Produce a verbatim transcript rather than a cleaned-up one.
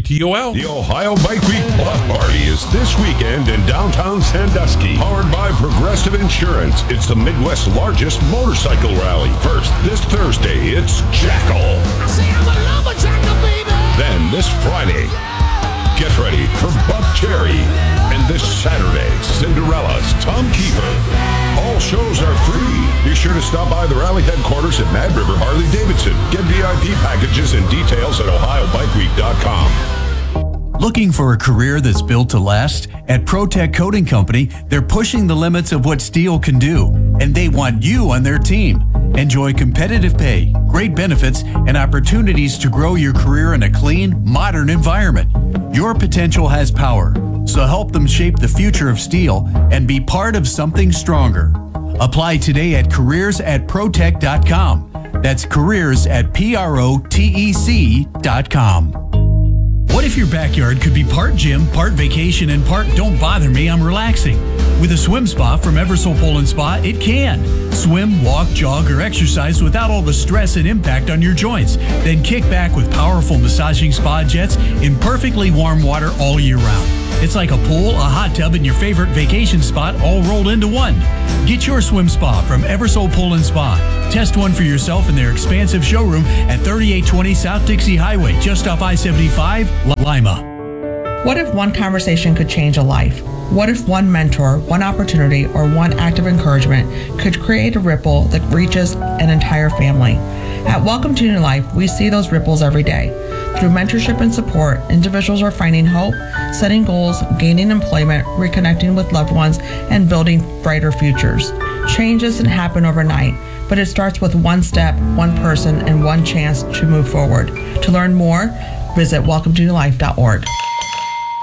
T O L. The Ohio Bike Week Block Party is this weekend in downtown Sandusky. Powered by Progressive Insurance. It's the Midwest's largest motorcycle rally. First, this Thursday, it's Jackal. I say I'm a lumberjacker, baby. Then this Friday, get ready for Buck Cherry. And this Saturday, Cinderella's Tom Kiefer. All shows are free. Be sure to stop by the rally headquarters at Mad River Harley Davidson. Get V I P packages and details at ohio bike week dot com. Looking for a career that's built to last? At ProTech Coating Company, they're pushing the limits of what steel can do, and they want you on their team. Enjoy competitive pay, great benefits, and opportunities to grow your career in a clean, modern environment. Your potential has power, so help them shape the future of steel and be part of something stronger. Apply today at careers at protech dot com. That's careers at P R O T E C dot com. What if your backyard could be part gym, part vacation, and part don't bother me, I'm relaxing? With a swim spa from Eversole Poland Spa, it can. Swim, walk, jog, or exercise without all the stress and impact on your joints. Then kick back with powerful massaging spa jets in perfectly warm water all year round. It's like a pool, a hot tub, and your favorite vacation spot all rolled into one. Get your swim spa from Eversole Poland Spa. Test one for yourself in their expansive showroom at thirty-eight twenty South Dixie Highway, just off I seventy-five, Lima. What if one conversation could change a life? What if one mentor, one opportunity, or one act of encouragement could create a ripple that reaches an entire family? At Welcome to New Life, we see those ripples every day. Through mentorship and support, individuals are finding hope, setting goals, gaining employment, reconnecting with loved ones, and building brighter futures. Change doesn't happen overnight, but it starts with one step, one person, and one chance to move forward. To learn more, visit welcome to new life dot org.